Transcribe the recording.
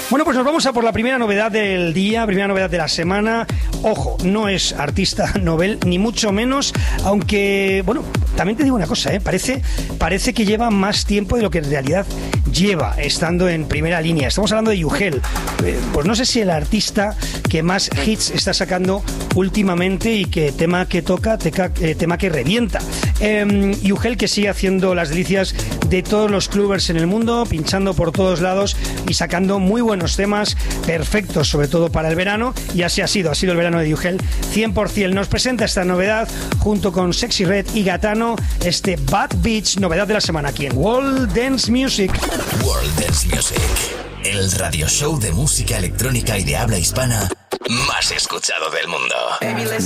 Bueno, pues nos vamos a por la primera novedad del día, primera novedad de la semana. Ojo, no es artista novel, ni mucho menos, aunque, bueno, también te digo una cosa, parece que lleva más tiempo de lo que en realidad lleva estando en primera línea. Estamos hablando de Yugel, pues no sé si el artista que más hits está sacando últimamente y que tema que toca, tema que revienta. Yugel, que sigue haciendo las delicias de todos los clubbers en el mundo, pinchando por todos lados y sacando muy buenos temas, perfectos sobre todo para el verano, y así ha sido el verano de Yugel 100%. Nos presenta esta novedad junto con Sexy Red y Gatano, este Bad Beach, novedad de la semana aquí en World Dance Music. World Dance Music, el radio show de música electrónica y de habla hispana más escuchado del mundo. Baby, let's